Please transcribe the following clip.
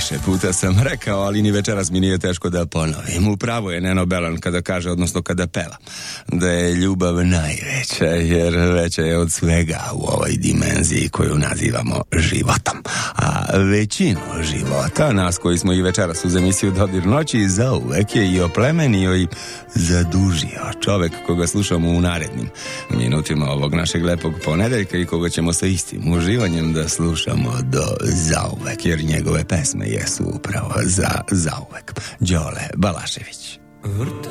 Više puta sam rekao, ali ni večeras mi nije teško da ponovim. Upravo je Neno Belan kada kaže, odnosno kada peva, da je ljubav najveća, jer veća je od svega u ovoj dimenziji koju nazivamo životom. A većinu života, nas koji smo i večeras uz emisiju Dodir noći, zauvek je i oplemenio i zadužio čovek koga slušamo u narednim minutima ovog našeg lepog ponedeljka i koga ćemo sa istim uživanjem da slušamo do zauvek, jer njegove pesme jesu upravo za zauvek. Đole Balašević.